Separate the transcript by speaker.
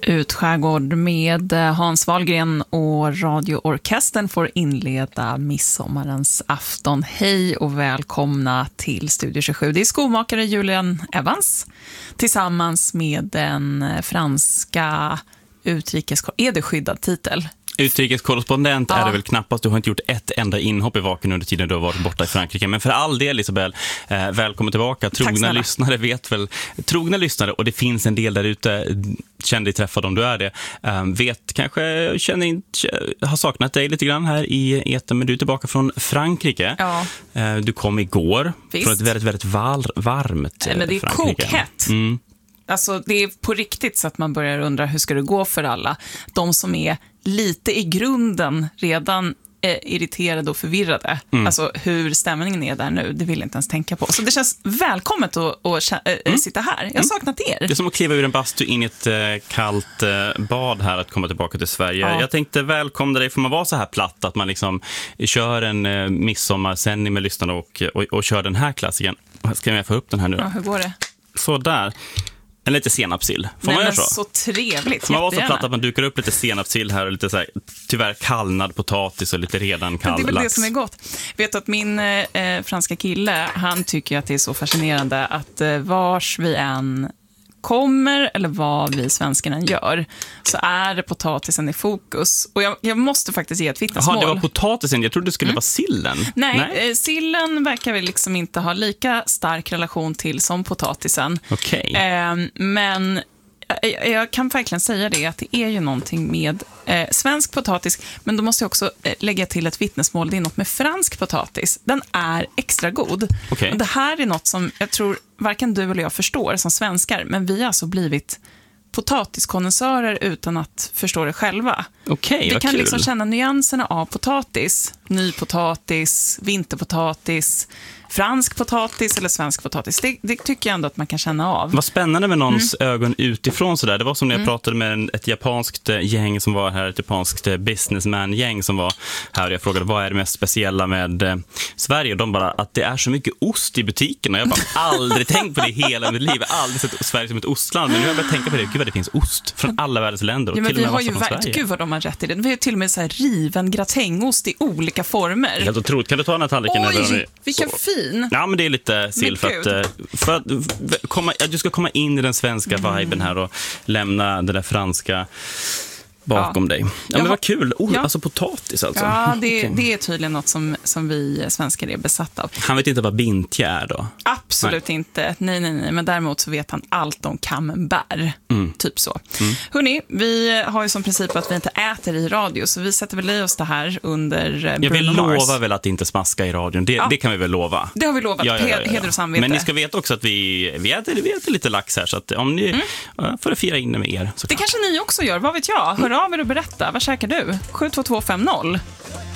Speaker 1: Utskärgård med Hans Wahlgren och radioorkestern får inleda midsommarens afton. Hej och välkomna till Studio 27. Det är skomakare Julian Evans tillsammans med den franska är det skyddad titel?
Speaker 2: Utrikeskorrespondent är det väl knappast. Du har inte gjort ett enda inhopp i vaken under tiden du har varit borta i Frankrike. Men för all del, Isabel, välkommen tillbaka. Trogna lyssnare vet väl. Trogna lyssnare, och det finns en del där ute. Känn dig träffad om du är det. Vet kanske, har saknat dig lite grann här i etern. Men du är tillbaka från Frankrike.
Speaker 1: Ja.
Speaker 2: Du kom igår.
Speaker 1: Visst.
Speaker 2: Från ett väldigt, väldigt varmt
Speaker 1: men det är
Speaker 2: Frankrike.
Speaker 1: kokhett. Alltså det är på riktigt så att man börjar undra hur ska det gå för alla. De som är lite i grunden redan irriterade och förvirrade. Alltså hur stämningen är där nu, det vill jag inte ens tänka på. Så det känns välkommet att sitta här. Jag har saknat er.
Speaker 2: Det är som att kliva ur en bastu in i ett kallt bad här, att komma tillbaka till Sverige. Ja. Jag tänkte välkomna dig, för man var så här platt att man liksom kör en midsommarsändning med lyssnarna och kör den här klassiken. Ska jag få upp den här nu då?
Speaker 1: Ja, hur går det?
Speaker 2: Så där. En lite senapsill. Får man göra så
Speaker 1: trevligt.
Speaker 2: Får man vara så platt att man dukar upp lite senapsill här och lite så här, tyvärr kallnad potatis och lite redan kall lax.
Speaker 1: Det är väl det som är gott. Vet du att min franska kille, han tycker att det är så fascinerande att vars vi än kommer eller vad vi svenskarna gör, så är det potatisen i fokus. Och jag måste faktiskt ge ett vittnesmål.
Speaker 2: Jaha, det var potatisen. Jag trodde det skulle vara sillen.
Speaker 1: Nej. Sillen verkar vi liksom inte ha lika stark relation till som potatisen.
Speaker 2: Okej.
Speaker 1: Men jag kan verkligen säga det, att det är ju någonting med svensk potatis, men då måste jag också lägga till ett vittnesmål. Det är något med fransk potatis. Den är extra god.
Speaker 2: Okay.
Speaker 1: Och det här är något som jag tror varken du eller jag förstår som svenskar, men vi har alltså blivit potatiskonnässörer utan att förstå det själva.
Speaker 2: Okej,
Speaker 1: vi kan liksom känna nyanserna av potatis, nypotatis, vinterpotatis, fransk potatis eller svensk potatis. Det tycker jag ändå att man kan känna av.
Speaker 2: Vad spännande med någons ögon utifrån sådär. Det var som när jag pratade med ett japanskt gäng som var här, ett japanskt businessman-gäng som var här, och jag frågade vad är det mest speciella med Sverige, och de bara att det är så mycket ost i butiken, och jag bara aldrig tänkt på det i hela mitt liv. Jag har aldrig sett Sverige som ett ostland, men nu har jag börjat tänka på det. Gud vad det finns ost från alla världens länder, och
Speaker 1: ja, men
Speaker 2: till och med
Speaker 1: vi har ju Gud vad de har rätt i det. Vi har ju till och med så här riven gratängost i olika former.
Speaker 2: Helt otroligt. Kan du ta den här tallriken?
Speaker 1: Oj, vilken fin.
Speaker 2: Ja, men det är lite sill för att du ska komma in i den svenska viben här och lämna det där franska bakom dig. Ja, men vad kul. Alltså potatis alltså.
Speaker 1: Ja, det är tydligen något som vi svenskar är besatta av.
Speaker 2: Han vet inte vad bintje är då?
Speaker 1: Absolut inte. Nej. Men däremot så vet han allt om camembert. Typ så. Hörrni, vi har ju som princip att vi inte äter i radio, så vi sätter väl i oss det här under
Speaker 2: Jag vill
Speaker 1: Bruno Mars.
Speaker 2: lova väl att inte smaska i radion. Det kan vi väl lova.
Speaker 1: Det har vi lovat. Heder och samvete.
Speaker 2: Men ni ska veta också att vi äter lite lax här, så att om ni får fira in det med er.
Speaker 1: Det kanske ni också gör, vad vet jag? Hör av er och berätta. Vad käkar du? 72250.